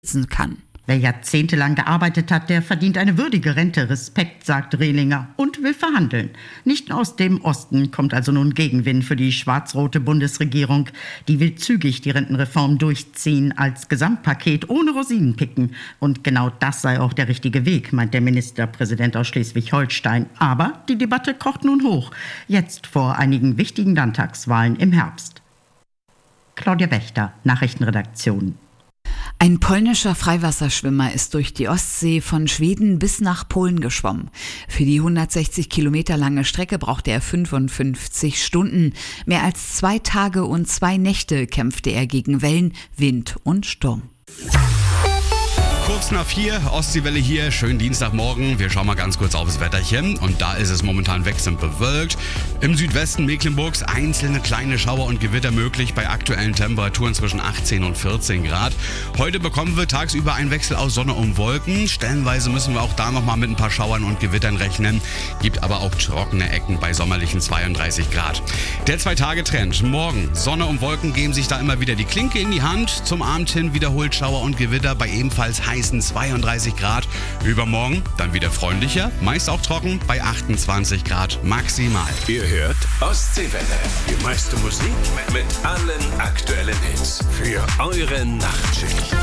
sitzen kann. Wer jahrzehntelang gearbeitet hat, der verdient eine würdige Rente. Respekt, sagt Rehlinger und will verhandeln. Nicht aus dem Osten kommt also nun Gegenwind für die schwarz-rote Bundesregierung. Die will zügig die Rentenreform durchziehen als Gesamtpaket ohne Rosinenpicken. Und genau das sei auch der richtige Weg, meint der Ministerpräsident aus Schleswig-Holstein. Aber die Debatte kocht nun hoch. Jetzt vor einigen wichtigen Landtagswahlen im Herbst. Claudia Wächter, Nachrichtenredaktion. Ein polnischer Freiwasserschwimmer ist durch die Ostsee von Schweden bis nach Polen geschwommen. Für die 160 Kilometer lange Strecke brauchte er 55 Stunden. Mehr als 2 Tage und 2 Nächte kämpfte er gegen Wellen, Wind und Sturm. Kurz nach 4, Ostseewelle hier, schönen Dienstagmorgen. Wir schauen mal ganz kurz aufs Wetterchen und da ist es momentan wechselnd bewölkt. Im Südwesten Mecklenburgs einzelne kleine Schauer und Gewitter möglich bei aktuellen Temperaturen zwischen 18 und 14 Grad. Heute bekommen wir tagsüber einen Wechsel aus Sonne und Wolken. Stellenweise müssen wir auch da nochmal mit ein paar Schauern und Gewittern rechnen. Gibt aber auch trockene Ecken bei sommerlichen 32 Grad. Der 2-Tage-Trend. Morgen Sonne und Wolken geben sich da immer wieder die Klinke in die Hand. Zum Abend hin wiederholt Schauer und Gewitter bei ebenfalls heißen 32 Grad. Übermorgen dann wieder freundlicher, meist auch trocken bei 28 Grad maximal. Ihr hört Ostseewelle. Die meiste Musik mit allen aktuellen Hits für eure Nachtschicht.